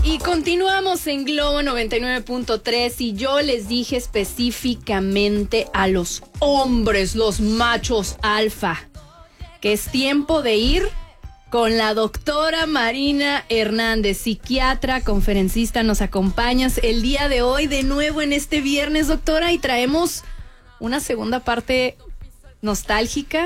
Y continuamos en Globo 99.3 y yo les dije específicamente a los hombres, los machos alfa, que es tiempo de ir con la doctora Marina Hernández, psiquiatra, conferencista. Nos acompañas el día de hoy de nuevo en este viernes, doctora, y traemos una segunda parte nostálgica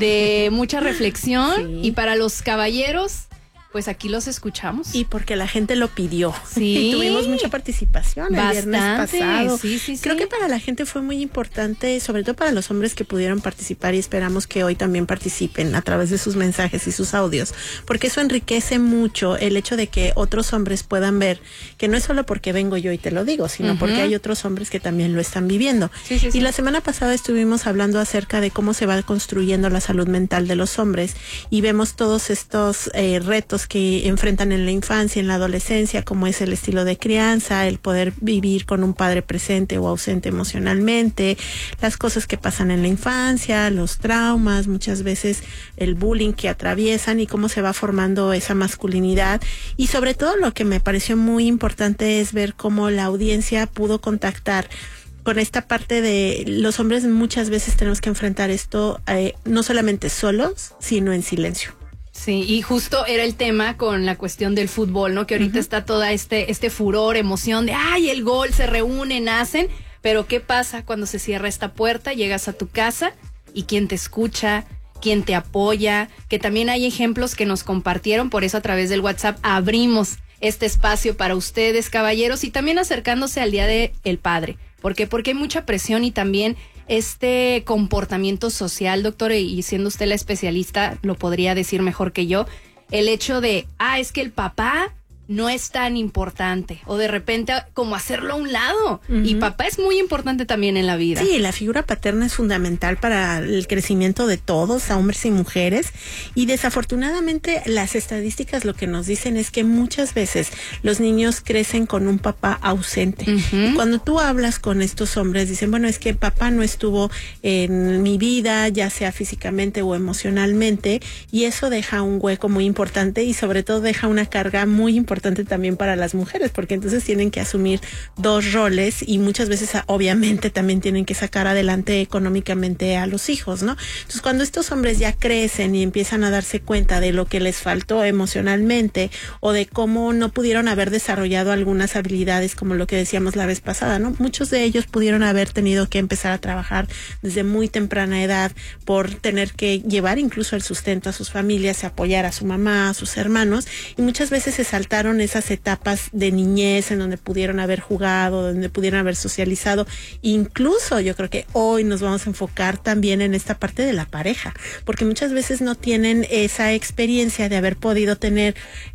de mucha reflexión. Sí. Y para los caballeros, pues aquí los escuchamos. Y porque la gente lo pidió. Sí. Y tuvimos mucha participación el viernes pasado. Sí. Creo que para la gente fue muy importante, sobre todo para los hombres que pudieron participar, y esperamos que hoy también participen a través de sus mensajes y sus audios, porque eso enriquece mucho el hecho de que otros hombres puedan ver que no es solo porque vengo yo y te lo digo, sino porque hay otros hombres que también lo están viviendo. Sí. Y la semana pasada estuvimos hablando acerca de cómo se va construyendo la salud mental de los hombres, y vemos todos estos retos que enfrentan en la infancia, en la adolescencia, como es el estilo de crianza, el poder vivir con un padre presente o ausente emocionalmente, las cosas que pasan en la infancia, los traumas, muchas veces el bullying que atraviesan y cómo se va formando esa masculinidad. Y sobre todo lo que me pareció muy importante es ver cómo la audiencia pudo contactar con esta parte de los hombres. Muchas veces tenemos que enfrentar esto no solamente solos, sino en silencio. Sí, y justo era el tema con la cuestión del fútbol, ¿no? Que ahorita está toda este furor, emoción de ¡ay, el gol! Se reúnen, hacen, pero ¿qué pasa cuando se cierra esta puerta? Llegas a tu casa y ¿quién te escucha? ¿Quién te apoya? Que también hay ejemplos que nos compartieron, por eso a través del WhatsApp abrimos este espacio para ustedes, caballeros, y también acercándose al Día del Padre. ¿Por qué? Porque hay mucha presión y también este comportamiento social, doctor, y siendo usted la especialista, lo podría decir mejor que yo, el hecho de, es que el papá no es tan importante, o de repente como hacerlo a un lado, y papá es muy importante también en la vida. Sí, la figura paterna es fundamental para el crecimiento de todos, a hombres y mujeres, y desafortunadamente las estadísticas lo que nos dicen es que muchas veces los niños crecen con un papá ausente. Y cuando tú hablas con estos hombres, dicen, bueno, es que papá no estuvo en mi vida, ya sea físicamente o emocionalmente, y eso deja un hueco muy importante, y sobre todo deja una carga muy importante también para las mujeres, porque entonces tienen que asumir dos roles, y muchas veces obviamente también tienen que sacar adelante económicamente a los hijos, ¿no? Entonces cuando estos hombres ya crecen y empiezan a darse cuenta de lo que les faltó emocionalmente, o de cómo no pudieron haber desarrollado algunas habilidades, como lo que decíamos la vez pasada, ¿no? Muchos de ellos pudieron haber tenido que empezar a trabajar desde muy temprana edad por tener que llevar incluso el sustento a sus familias, apoyar a su mamá, a sus hermanos, y muchas veces se saltaron esas etapas de niñez en donde pudieron haber jugado, donde pudieron haber socializado. Incluso yo creo que hoy nos vamos a enfocar también en esta parte de la pareja, porque muchas veces no tienen esa experiencia de haber podido tener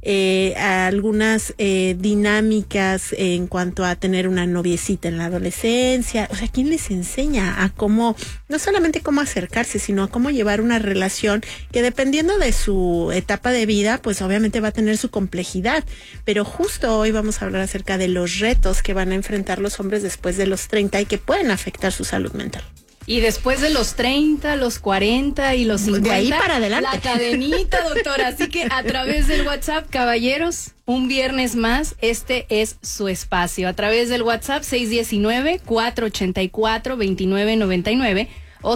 algunas dinámicas en cuanto a tener una noviecita en la adolescencia. O sea, ¿quién les enseña a cómo, no solamente cómo acercarse, sino a cómo llevar una relación que, dependiendo de su etapa de vida, pues obviamente va a tener su complejidad? Pero justo hoy vamos a hablar acerca de los retos que van a enfrentar los hombres después de los 30 y que pueden afectar su salud mental. Y después de los 30, los 40 y los 50. De ahí para adelante. La cadenita, doctora. Así que a través del WhatsApp, caballeros, un viernes más, este es su espacio. A través del WhatsApp 619-484-2999 o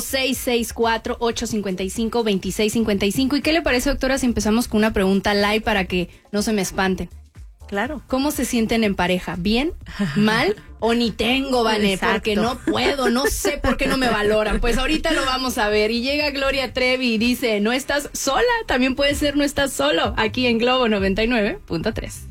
664-855-2655. ¿Y qué le parece, doctora, si empezamos con una pregunta live para que no se me espanten? Claro. ¿Cómo se sienten en pareja? ¿Bien? ¿Mal? ¿O ni tengo, Vané? Exacto. Porque no puedo, no sé por qué no me valoran. Pues ahorita lo vamos a ver. Y llega Gloria Trevi y dice, ¿no estás sola? También puede ser no estás solo, aquí en Globo 99.3.